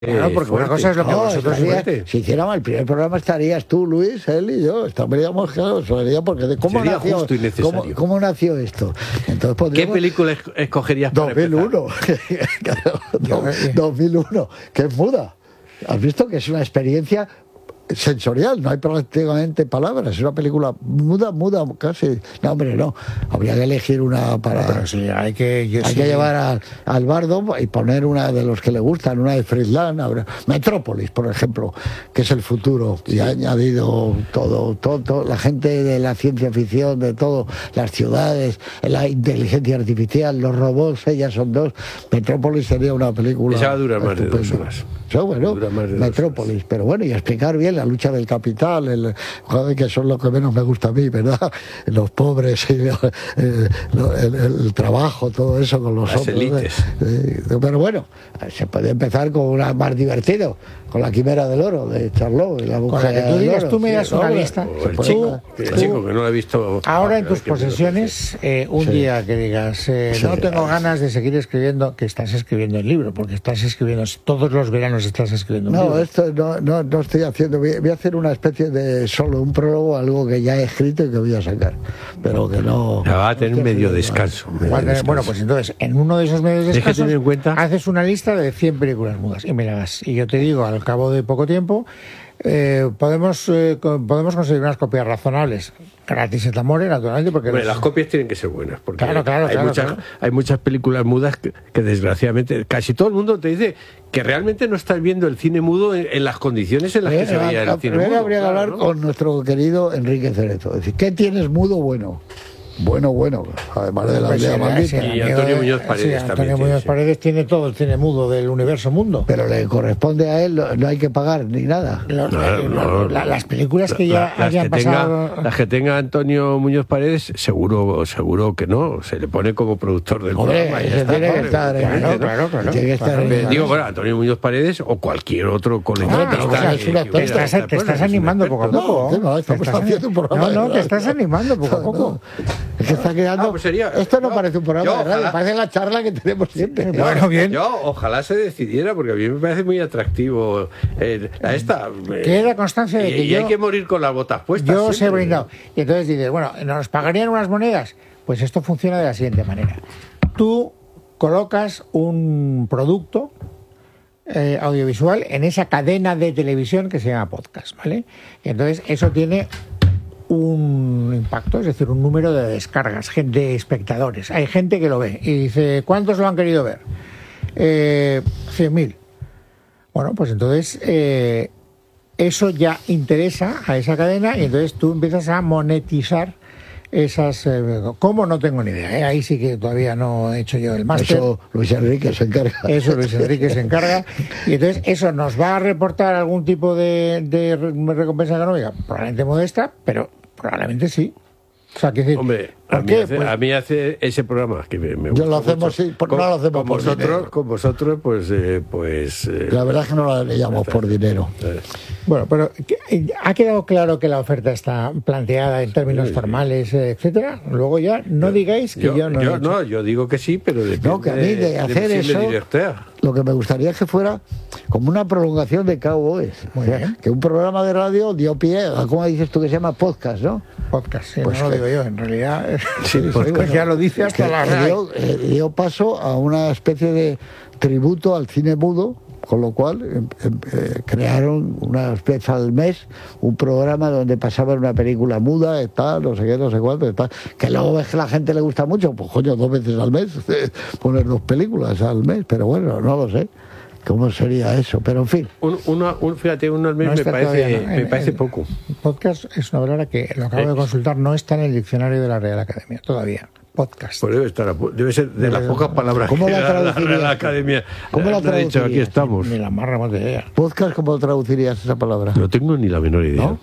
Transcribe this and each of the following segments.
Claro, porque una cosa es lo que vosotros si hiciéramos el primer programa estarías tú, Luis, él y yo. Estaríamos, claro, porque ¿cómo nació esto? Entonces, ¿qué película escogerías para 2001. 2001, que es muda. ¿Has visto que es una experiencia sensorial? No hay prácticamente palabras. Es una película muda casi. No, hombre, no. Habría que elegir una para... Pero sí, hay que llevar al bardo y poner una de los que le gustan, una de Friedland, Metrópolis, por ejemplo, que es el futuro. Y ha añadido todo, la gente de la ciencia ficción, de todo, las ciudades, la inteligencia artificial, los robots, ellas son dos. Metrópolis sería una película... Esa va a durar más de 2 horas. Bueno, Metrópolis, pero bueno, y explicar bien la lucha del capital, que son lo que menos me gusta a mí, ¿verdad? Los pobres, y el trabajo, todo eso con los las élites. Pero bueno, se puede empezar con una más divertido, con La Quimera del Oro de Charlot. Con la que tú digas, tú me das una lista. El chico que no lo he visto. Ahora en tus posesiones, un día que digas, no tengo ganas de seguir escribiendo, que estás escribiendo el libro, porque estás escribiendo, todos los veranos estás escribiendo un libro. Esto no estoy haciendo, voy a hacer una especie de solo un prólogo, algo que ya he escrito y que voy a sacar, pero que no... Va a tener medio descanso. Bueno, pues entonces, en uno de esos medios descansos, haces una lista de 100 películas mudas y me la das. Y yo te digo, al cabo de poco tiempo, podemos conseguir unas copias razonables, gratis et amore, naturalmente, porque las copias tienen que ser buenas, porque claro, hay muchas películas mudas que desgraciadamente casi todo el mundo te dice que realmente no estás viendo el cine mudo en las condiciones en las que se veía el cine mudo. Primero habría que hablar con nuestro querido Enrique Cerezo, es decir, ¿qué tienes mudo bueno? Bueno, además de la idea maldita. Y Antonio Muñoz Paredes también. Antonio Muñoz Paredes tiene todo el cine mudo del universo mundo. Pero le corresponde a él, no hay que pagar ni nada. Las películas que ya hayan pasado... Las que tenga Antonio Muñoz Paredes, seguro que no. Se le pone como productor del programa. Tiene que estar. Claro. Digo, bueno, Antonio Muñoz Paredes o cualquier otro colectivo. Te estás animando poco a poco. No, estamos haciendo un programa. No, te estás animando poco a poco. Es que está quedando... Esto no parece un programa de radio, parece la charla que tenemos siempre. Bueno, bien. Ojalá se decidiera, porque a mí me parece muy atractivo queda constancia de que hay que morir con las botas puestas. Yo os he brindado. Y entonces dices, bueno, ¿nos pagarían unas monedas? Pues esto funciona de la siguiente manera. Tú colocas un producto audiovisual en esa cadena de televisión que se llama podcast, ¿vale? Y entonces eso tiene un impacto, es decir, un número de descargas, de espectadores. Hay gente que lo ve y dice, ¿cuántos lo han querido ver? 100.000. Bueno, pues entonces eso ya interesa a esa cadena y entonces tú empiezas a monetizar esas... ¿Cómo? No tengo ni idea. Ahí sí que todavía no he hecho yo el máster. Eso Luis Enrique se encarga. Y entonces eso nos va a reportar algún tipo de recompensa económica, probablemente modesta, pero probablemente sí. O sea, que decir, hombre, a mí hace ese programa que me gusta. Yo lo hacemos, sí, no lo hacemos por dinero. Con vosotros, la verdad es que no lo haríamos por dinero. Bueno, pero ¿ha quedado claro que la oferta está planteada en términos formales, etcétera? Luego ya no digáis que yo no. Yo digo que sí, pero depende. No, que a mí de hacer eso, lo que me gustaría es que fuera como una prolongación de Cowboys. O sea, que un programa de radio dio pie a, ¿cómo dices tú que se llama? Podcast, ¿no? Podcast, sí, pues no lo digo yo, en realidad. Sí, pues ya lo dice hasta la RAI. Dio paso a una especie de tributo al cine mudo, con lo cual crearon una especie al mes, un programa donde pasaban una película muda, tal, no sé qué, no sé cuánto, tal, que luego ves que a la gente le gusta mucho, pues coño, 2 veces al mes, poner 2 películas al mes, pero bueno, no lo sé. ¿Cómo sería eso? Pero en fin. Fíjate, uno al mes me parece poco. Podcast es una palabra que lo acabo de consultar, no está en el diccionario de la Real Academia todavía. Podcast. Pues debe ser de las pocas palabras ¿cómo que la Real Academia ¿cómo la ha dicho, aquí estamos. Ni la más remota idea. Podcast, ¿cómo traducirías esa palabra? No tengo ni la menor idea.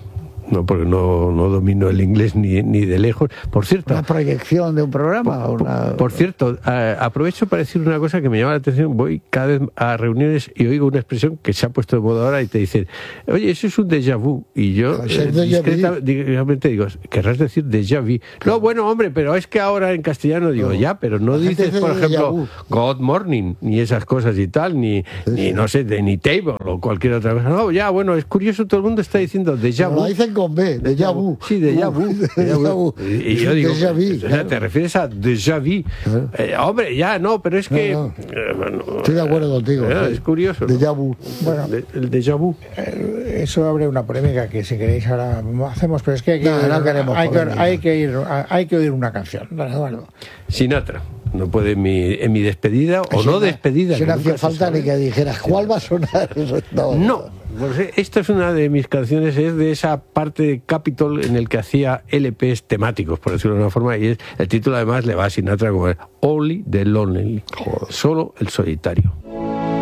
No, porque no domino el inglés ni de lejos. Por cierto... ¿Una proyección de un programa? Por cierto, aprovecho para decir una cosa que me llama la atención. Voy cada vez a reuniones y oigo una expresión que se ha puesto de moda ahora y te dicen, oye, eso es un déjà vu. Y yo discretamente digo, ¿querrás decir déjà vu? No, bueno, hombre, pero es que ahora en castellano digo, ya, pero no dices, por ejemplo, God Morning, ni esas cosas y tal, ni no sé, ni Table o cualquier otra cosa. No, ya, bueno, es curioso, todo el mundo está diciendo déjà vu. Lo dicen con B, déjà vu. Sí, déjà vu. Y yo digo, o sea, ¿te refieres a déjà vu? Hombre, ya, no, pero es que... Estoy de acuerdo contigo. Es curioso, ¿no? Déjà vu. Bueno, el déjà vu. Eso abre una polémica que si queréis ahora hacemos, pero es que hay que oír una canción, don Eduardo. Sinatra. No puede en mi despedida o no despedida. Si no hacía falta ni que dijeras cuál va a sonar. Eso no, pues esta es una de mis canciones, es de esa parte de Capitol en el que hacía LPs temáticos, por decirlo de una forma, y el título además le va a Sinatra como Only the Lonely, solo el solitario.